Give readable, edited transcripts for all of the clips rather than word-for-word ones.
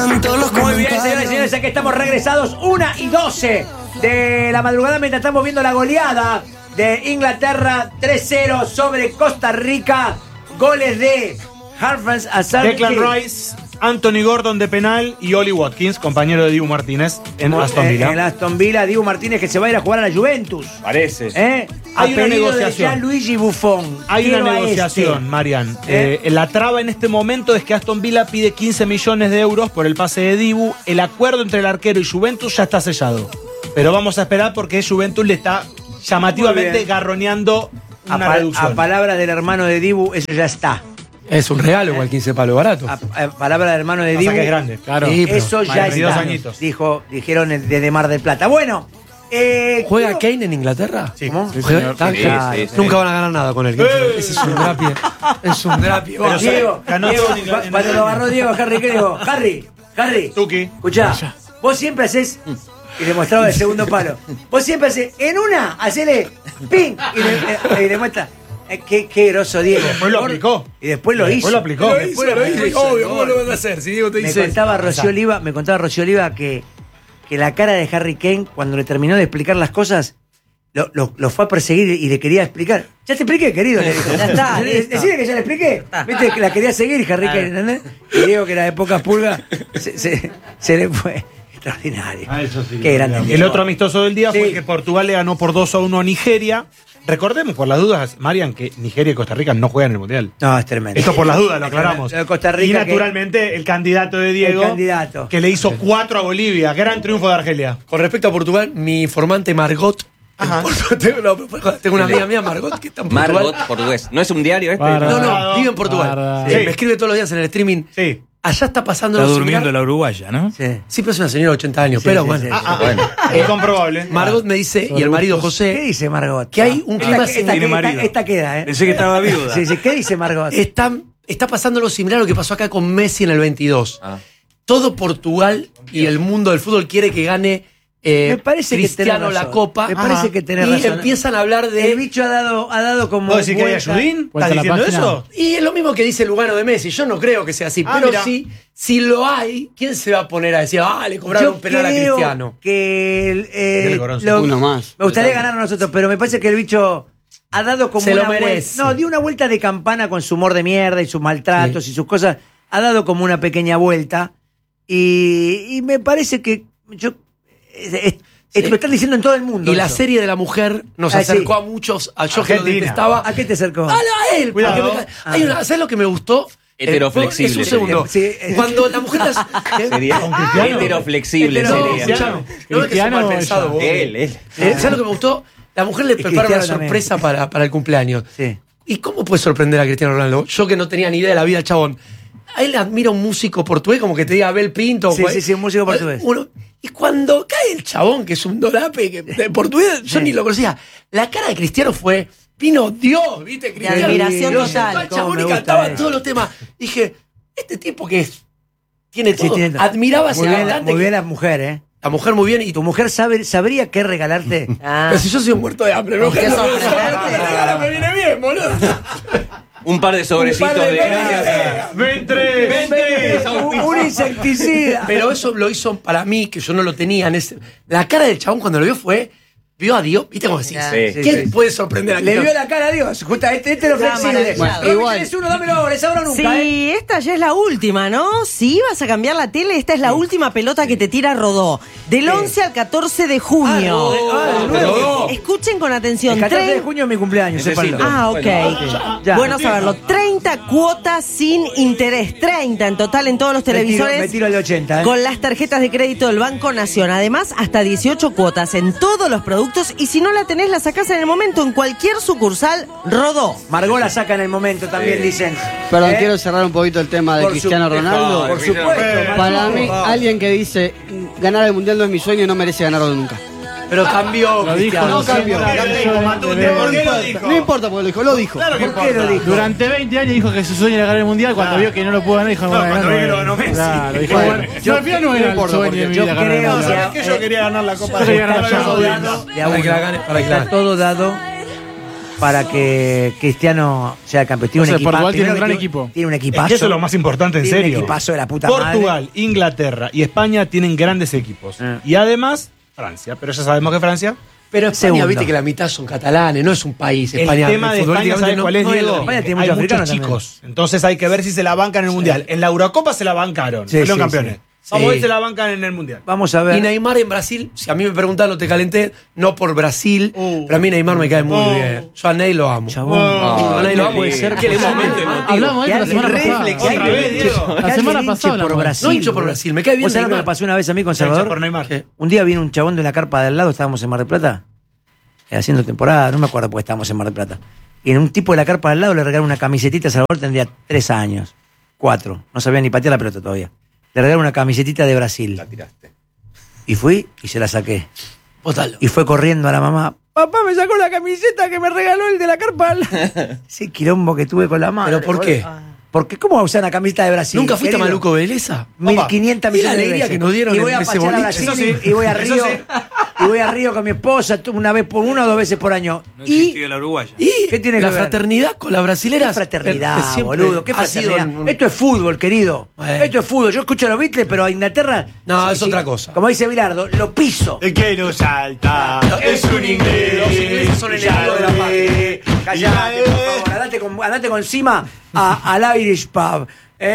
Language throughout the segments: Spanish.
Muy bien, señores y señores, aquí estamos regresados 1:12 de la madrugada mientras estamos viendo la goleada de Inglaterra 3-0 sobre Costa Rica. Goles de Harfans Azar, Declan Rice, Anthony Gordon de penal y Oli Watkins, compañero de Dibu Martínez en Aston Villa. En Aston Villa, Dibu Martínez que se va a ir a jugar a la Juventus. Parece. Hay una pedido negociación. de Gianluigi Buffon. Hay Quiero una a negociación, Marian. La traba en este momento es que Aston Villa pide 15 millones de euros por el pase de Dibu. El acuerdo entre el arquero y Juventus ya está sellado. Pero vamos a esperar porque Juventus le está llamativamente garroneando una reducción. A palabras del hermano de Dibu, eso ya está. Es un regalo igual 15 palos barato. A palabras del hermano de Pasa Dibu. que es grande. Claro. Sí, eso ya 22 está. añitos. Dijeron desde Mar del Plata. Bueno. ¿Juega Kane en Inglaterra? Sí. ¿Cómo? Sí, señor. Sí. Nunca van a ganar nada con él. Ese es un drapie. Es un drapie. Pero Diego, ganó Diego, todo en Inglaterra. cuando lo agarró Diego, Harry, ¿qué dijo? Harry, Tuki. escuchá, vos siempre haces, y le mostraba el segundo palo, vos siempre haces, en una, hacele ping, y le muestra. Qué groso Diego. Después lo aplicó. Y después lo hizo. Después lo aplicó. Obvio, ¿cómo lo van a hacer? Si Diego te Me dice. contaba Rocío Oliva que la cara de Harry Kane, cuando le terminó de explicar las cosas, lo fue a perseguir y le quería explicar. Ya te expliqué, querido. Le dijo. Ya está, Decime que ya le expliqué. Viste que la quería seguir Harry Kane, ¿entendés? Y Diego, que era de pocas pulgas, se le fue. Extraordinario. Eso sí. Qué grande. El otro amistoso del día Sí. fue que Portugal le ganó por 2-1 a Nigeria. Recordemos por las dudas, Marian, que Nigeria y Costa Rica no juegan en el Mundial. No, es tremendo. Esto por las dudas, lo aclaramos. Costa Rica y naturalmente el candidato de Diego, El candidato. que le hizo 4 a Bolivia. Gran triunfo de Argelia. Con respecto a Portugal, mi informante Margot. Ajá. Tengo una amiga mía, Margot, que está en Portugal. Margot, portugués. ¿No es un diario este? No, vive en Portugal. Sí. Me escribe todos los días en el streaming. Sí. Allá está pasando Está lo durmiendo similar. la uruguaya, ¿no? Sí. Sí, pero es una señora de 80 años. Sí, pero sí, bueno. sí. Bueno. Incomprobable. Margot me dice, y el marido ¿Qué José, dice Margot? que hay un clima similar. Esta queda, ¿eh? Pensé que estaba viuda. Sí, ¿qué dice Margot? Está pasando lo similar a lo que pasó acá con Messi en el 22. Ah. Todo Portugal y el mundo del fútbol quiere que gane Me parece que Cristiano tenés razón. la Copa. Me parece que tenés y razón. empiezan a hablar de... El bicho ha dado como. ¿Vos decís que hay vuelta. ayudín? Vuelta ¿Estás a la diciendo página. eso? Y es lo mismo que dice Lugano de Messi. Yo no creo que sea así. Ah, pero mira. sí, si lo hay, ¿quién se va a poner a decir, le cobraron Yo un penal a creo Cristiano? que Dele, Coronzo. Uno más. me gustaría ganar a nosotros, pero me parece que el bicho ha dado como Se lo una merece. vuelta. No, dio una vuelta de campana con su humor de mierda y sus maltratos y sus cosas. Ha dado como una pequeña vuelta. Y me parece que lo están diciendo en todo el mundo. Y la eso. serie de la mujer nos Ah, acercó sí. a muchos, a yo que lo Argentina. detestaba. ¿A qué te acercó? A él. Cuidado. porque ¿sabes lo que me gustó? Heteroflexible Es un sería. segundo. Sí. Cuando la mujer... Sería heteroflexible. sería. Escuchame, no es que sea Cristiano mal pensado, o vos. Él. ¿Sabes lo que me gustó? La mujer le prepara una Cristiano también. sorpresa para el cumpleaños. Sí. ¿Y cómo puede sorprender a Cristiano Ronaldo? Yo que no tenía ni idea de la vida del chabón. A él admira un músico portugués, como que te diga Abel Pinto. Sí, sí, un músico portugués. Y cuando cae el chabón, que es un dolape de portugués, yo ni lo conocía. La cara de Cristiano vino Dios, ¿viste? Cristiano. admiración Lo total. sentó al Cómo chabón me y gusta cantaba eso. todos los temas. Dije, este tipo que tiene Sí, todo. tiene todo. Admiraba a ese Muy bien, cantante. muy bien la mujer, ¿eh? La mujer muy bien. Y ¿Tu mujer sabría qué regalarte? Pero si yo soy un muerto de hambre, mi mujer Qué no me sorprendente. me viene bien, boludo. Un par de sobrecitos de. Un insecticida. Pero eso lo hizo para mí, que yo no lo tenía. La cara del chabón cuando lo vio a Dios, ¿viste cómo decís? Sí. ¿Quién puede sorprender a Le Cristiano? vio la cara a Dios. Justa, este es lo flexible. maravillado. Bueno, Igual. es uno, dámelo ahora, es ahora o nunca, ¿eh? Sí, esta ya es la última, ¿no? Si ibas a cambiar la tele, esta es la última pelota que te tira Rodó. Del 11 al 14 de junio. de nuevo. Escuchen con atención. El 14 de 30 junio es mi cumpleaños, Necesito. sépanlo. Ah, ok. Ya. Bueno saberlo. 30 cuotas sin interés. 30 en total en todos los televisores. Me tiro el de 80, ¿eh? Con las tarjetas de crédito del Banco Nación. Además, hasta 18 cuotas en todos los productos. Y si no la tenés, la sacás en el momento en cualquier sucursal Rodó. Margot la saca en el momento, también dicen. Perdón, ¿Eh? quiero cerrar un poquito el tema de Por Cristiano su- Ronaldo. Por supuesto. Para Margot. mí, alguien que dice ganar el Mundial no es mi sueño y no merece ganarlo nunca. Pero cambió. Lo dijo, Cristiano. no cambió. ¿Por qué lo dijo? No importa porque lo dijo. Claro que ¿Por qué lo dijo? Durante 20 años dijo que su sueño era ganar el mundial. Cuando vio que no lo pudo ganar, dijo: No, cuando vio que lo ganó Messi. Claro, dijo: Bueno, bueno, yo- yo al final no era el importa, sueño porque de mi yo vida ganar el creo mundial. que- ¿Sabés que yo quería ganar la Copa Yo de quería ganar Está ya. todo dado de a Para que la uno. gane, para que la Está gane. todo dado. para que Cristiano sea campeón. Tiene O sea, un equipazo. Portugal tiene un Primero gran que equipo. Tiene un Es equipazo. que eso es lo más importante, en Tiene serio. un equipazo de la puta Portugal, madre. Inglaterra y España tienen grandes equipos. Y además, Francia. Pero ya sabemos que Francia. Pero España, Segundo. viste que la mitad son catalanes, no es un país. El España, tema de España, ¿sabes futbolísticamente cuál es, no Diego? España tiene Hay muchos muchos africanos chicos. Entonces hay que ver si se la bancan en el Mundial. En la Eurocopa se la bancaron. Sí, Salieron sí, campeones. sí. Vamos a ver Sí. si se la bancan en el Mundial. Vamos a ver. Y Neymar en Brasil, si a mí me preguntan, no te calenté, no por Brasil, pero a mí Neymar me cae muy bien. Yo a Ney lo amo. Chabón. A Ney lo amo. Puede ser. Qué momento emotivo. Hablamos de esto la semana pasada. Otra vez, Diego. La semana pasada por hablamos. Brasil. No hincho por Brasil, me cae bien ¿Vos sabés lo que me Neymar. pasó una vez a mí con Hincha Salvador? por Neymar. ¿Qué? Un día vino un chabón de una carpa de al lado, estábamos en Mar del Plata, haciendo temporada, no me acuerdo porque estábamos en Mar del Plata. Y en un tipo de la carpa de al lado le regaló una camisetita a Salvador, tendría 3 años, 4, no sabía ni patear la pelota todavía. Le regaló una camisetita de Brasil. La tiraste. Y fui y se la saqué. Bótalo. Y fue corriendo a la mamá. Papá me sacó la camiseta que me regaló el de la carpa. Ese quilombo que tuve con la madre. ¿Pero por qué? Porque ¿cómo va a usar una camiseta de Brasil? ¿Nunca fuiste a querido? Maluco Beleza? 1500 Y la millones de alegría veces. que nos dieron y voy en a ese pasear a boliche. Brasil Eso sí. y voy a Eso Río. sí. Y voy a Río con mi esposa una vez por 1 o 2 veces por año. Y la uruguaya. ¿Y ¿Qué tiene que la ver? fraternidad con las brasileras? ¿Qué fraternidad, siempre boludo? ¿Qué ha sido fraternidad? Esto es fútbol, querido. Bueno. Esto es fútbol. Yo escucho a los Beatles, pero a Inglaterra... No, es otra cosa. Como dice Bilardo, lo piso. que no salta. Es un inglés. Los ingleses son enemigos de la patria. Callate, por favor. Andate con Sima al Irish Pub.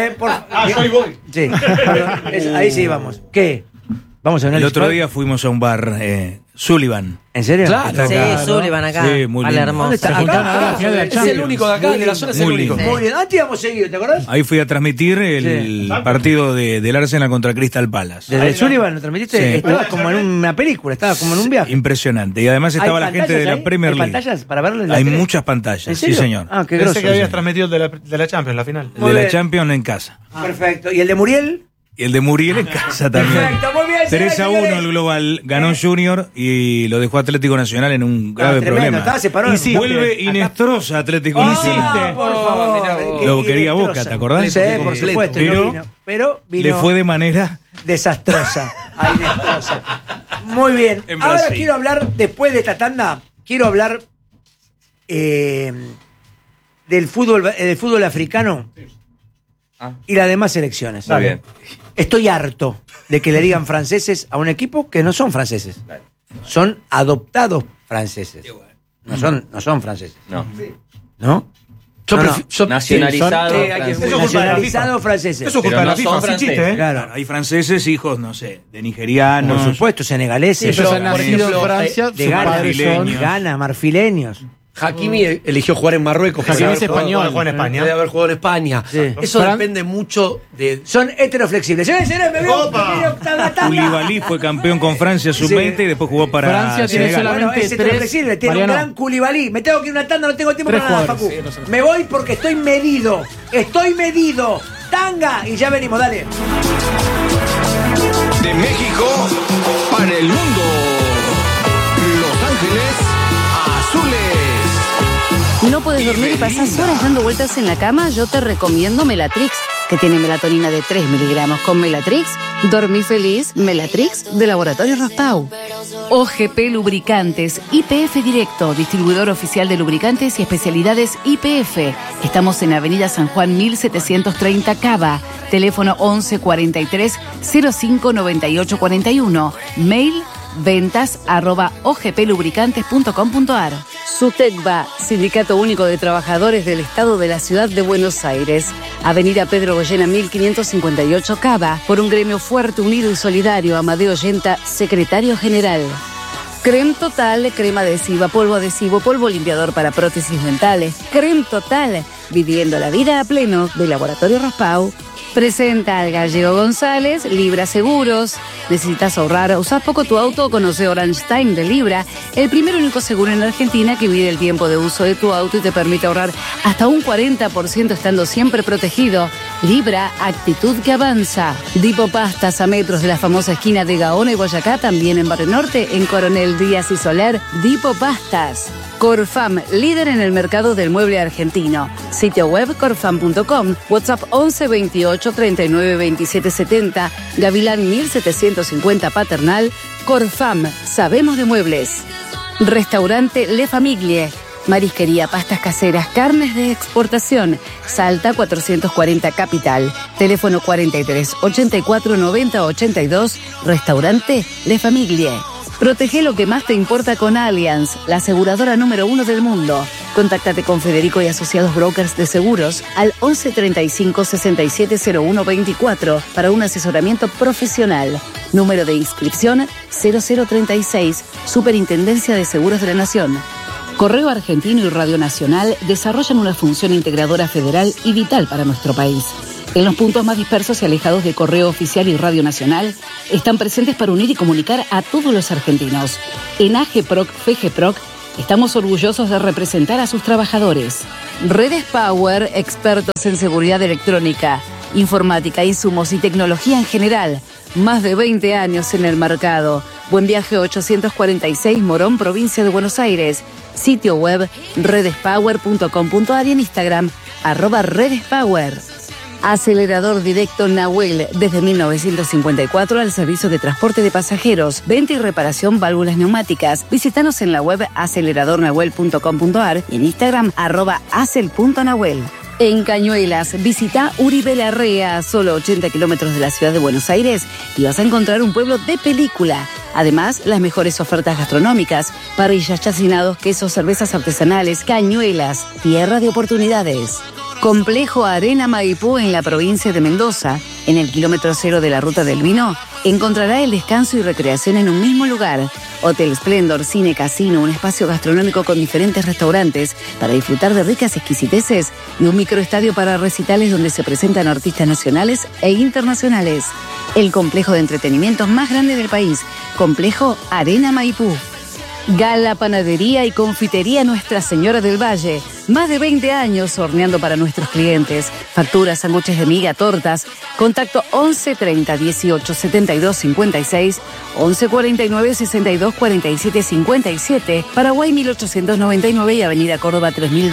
soy voy. Sí. Ahí sí vamos. ¿Qué? Vamos a un El Irish otro Pub. día fuimos a un bar, Sullivan. ¿En serio? Claro. Sí, Sullivan acá. Sí, muy lindo. Palermo. ¿Dónde está? Se juntaron ahora a la final de la Es Champions. el único de acá, de la zona es el Muy único. lindo. Muy bien. Antes íbamos seguido, ¿te acordás? Ahí fui a transmitir el partido del Arsenal contra Crystal Palace. Desde Sullivan lo transmitiste. Sí. Estabas como en una película, estabas como en un viaje. Impresionante. Y además estaba la gente de la Premier ¿Hay League. pantallas para verlo en la Hay tele? muchas ¿En pantallas, sí serio? señor. Ah, qué Pensé grosso. que habías transmitido de la Champions, la final. El Muy de la bien. Champions en casa. Perfecto. ¿Y el de Muriel? Y el de Muriel en casa también. Perfecto, muy bien, 3-1 el global. Ganó Junior y lo dejó Atlético Nacional en un grave tremendo, problema. estaba separado. Y sí, Vuelve acá. Inestrosa Atlético Ah, Nacional. por favor. Lo quería Boca, ¿te acordás? Sí, por supuesto. Pero vino Le fue de manera. desastrosa. A Inestrosa. Muy bien. En Ahora Brasil. quiero hablar, después de esta tanda, quiero hablar del fútbol africano y las demás selecciones. Muy bien. Estoy harto de que le digan franceses a un equipo que no son franceses. Son adoptados franceses. No son franceses. No. ¿No? Nacionalizado. Son, francés. Eso es culpa de la nacionalizados franceses. Eso es culpa Pero de la no FIFA, son sin franceses. chiste, ¿eh? Claro. Hay franceses, hijos, no sé, de nigerianos. Por supuesto, senegaleses, Ellos han por nacido ejemplo, en Francia, de sus Ghana, padres son... Ghana, marfileños. Hakimi eligió jugar en Marruecos. Hakimi es Puede haber español. Juega en España. haber jugado en España. Sí. Eso Fran- depende mucho de. Son heteroflexibles. Señores, me veo octava tanda. Koulibaly fue campeón con Francia sub-20 y después jugó para Francia tiene Senegal. solamente- Bueno, es tres, heteroflexible. Tiene un Mariano. gran Koulibaly. Me tengo que ir a una tanda, no tengo tiempo 3 para nada, Facu. jugadores. Sí, no sé. Me voy porque estoy medido. Estoy medido. Tanga. Y ya venimos, dale. De México para el mundo. Los Ángeles Azules. ¿No puedes dormir y pasas horas dando vueltas en la cama? Yo te recomiendo Melatrix, que tiene melatonina de 3 miligramos. Con Melatrix, dormí feliz. Melatrix, de Laboratorio Raspau. OGP Lubricantes, IPF Directo, distribuidor oficial de lubricantes y especialidades IPF. Estamos en Avenida San Juan 1730 Cava. Teléfono 11 43 05 98 41. Mail ventas@ogplubricantes.com.ar. SUTECBA, Sindicato Único de Trabajadores del Estado de la Ciudad de Buenos Aires. Avenida Pedro Goyena 1558 Cava. Por un gremio fuerte, unido y solidario. Amadeo Yenta, secretario general. Creme Total, crema adhesiva, polvo limpiador para prótesis dentales. Creme Total, viviendo la vida a pleno, de Laboratorio Raspau. Presenta al Gallego González, Libra Seguros. ¿Necesitas ahorrar? ¿Usás poco tu auto? Conoce Orange Time de Libra, el primer y único seguro en Argentina que mide el tiempo de uso de tu auto y te permite ahorrar hasta un 40% estando siempre protegido. Libra, actitud que avanza. Dipo Pastas, a metros de la famosa esquina de Gaona y Boyacá, también en Barrio Norte, en Coronel Díaz y Soler. Dipo Pastas. Corfam, líder en el mercado del mueble argentino. Sitio web corfam.com, WhatsApp 11 28 39 27 70, Gavilán 1750 Paternal. Corfam, sabemos de muebles. Restaurante Le Famiglie, Marisquería, pastas caseras, carnes de exportación. Salta 440 Capital. Teléfono 43 84 90 82. Restaurante Le Familie. Protege lo que más te importa con Allianz, la aseguradora número 1 del mundo. Contáctate con Federico y Asociados Brokers de Seguros al 11 35 67 01 24 para un asesoramiento profesional. Número de inscripción 0036, Superintendencia de Seguros de la Nación. Correo Argentino y Radio Nacional desarrollan una función integradora federal y vital para nuestro país. En los puntos más dispersos y alejados de Correo Oficial y Radio Nacional, están presentes para unir y comunicar a todos los argentinos. En AGPROC, FGPROC, estamos orgullosos de representar a sus trabajadores. Redes Power, expertos en seguridad electrónica, informática, insumos y tecnología en general. Más de 20 años en el mercado. Buen Viaje 846, Morón, provincia de Buenos Aires. Sitio web redespower.com.ar y en Instagram @redespower. Acelerador directo Nahuel, desde 1954 al servicio de transporte de pasajeros, venta y reparación válvulas neumáticas. Visítanos en la web aceleradornahuel.com.ar y en Instagram @acel.nahuel. En Cañuelas, visita Uribe Larrea, solo 80 kilómetros de la ciudad de Buenos Aires, y vas a encontrar un pueblo de película. Además, las mejores ofertas gastronómicas, parrillas, chacinados, quesos, cervezas artesanales. Cañuelas, tierra de oportunidades. Complejo Arena Maipú en la provincia de Mendoza, en el kilómetro 0 de la Ruta del Vino, encontrará el descanso y recreación en un mismo lugar. Hotel Splendor, cine, casino, un espacio gastronómico con diferentes restaurantes para disfrutar de ricas exquisiteces y un microestadio para recitales donde se presentan artistas nacionales e internacionales. El complejo de entretenimiento más grande del país, Complejo Arena Maipú. Gala Panadería y Confitería Nuestra Señora del Valle. Más de 20 años horneando para nuestros clientes. Facturas, sándwiches de miga, tortas. Contacto 11 30 18 72 56, 11 49 62 47 57, Paraguay 1899 y Avenida Córdoba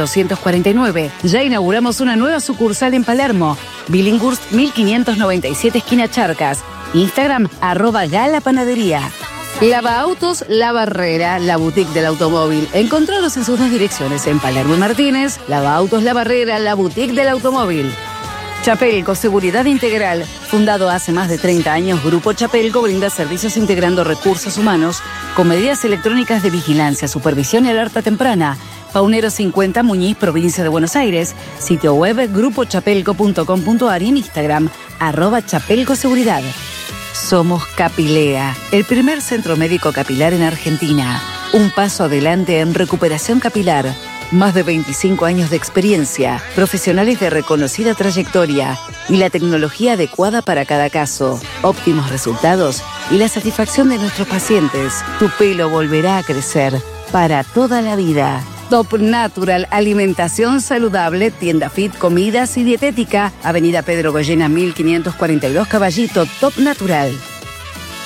3249. Ya inauguramos una nueva sucursal en Palermo. Billinghurst 1597, esquina Charcas. Instagram @Gala Panadería. Lava Autos La Barrera, la boutique del automóvil. Encontrados en sus dos direcciones, en Palermo y Martínez. Lava Autos La Barrera, la boutique del automóvil. Chapelco, seguridad integral. Fundado hace más de 30 años, Grupo Chapelco brinda servicios integrando recursos humanos con medidas electrónicas de vigilancia, supervisión y alerta temprana. Paunero 50, Muñiz, provincia de Buenos Aires. Sitio web grupochapelco.com.ar y en Instagram @chapelcoseguridad. Somos Capilea, el primer centro médico capilar en Argentina. Un paso adelante en recuperación capilar. Más de 25 años de experiencia, profesionales de reconocida trayectoria y la tecnología adecuada para cada caso. Óptimos resultados y la satisfacción de nuestros pacientes. Tu pelo volverá a crecer para toda la vida. Top Natural, alimentación saludable, tienda fit, comidas y dietética. Avenida Pedro Goyena 1542 Caballito, Top Natural.